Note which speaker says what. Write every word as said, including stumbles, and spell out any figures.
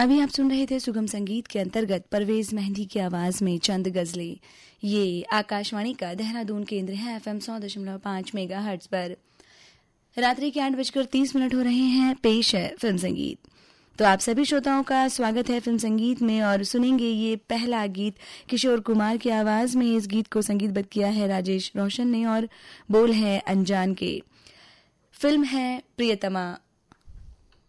Speaker 1: अभी आप सुन रहे थे सुगम संगीत के अंतर्गत परवेज मेहंदी की आवाज में चंद गजलें। ये आकाशवाणी का देहरादून केंद्र है एफ एम सौ दशमलव पाँच मेगा हर्ट्ज पर। रात्रि के आठ बजकर तीस मिनट हो रहे हैं। पेश है फिल्म संगीत। तो आप सभी श्रोताओं का स्वागत है फिल्म संगीत में और सुनेंगे ये पहला गीत किशोर कुमार की आवाज में। इस गीत को संगीतबद्ध किया है राजेश रोशन ने और बोल है अनजान के। फिल्म है प्रियतमा।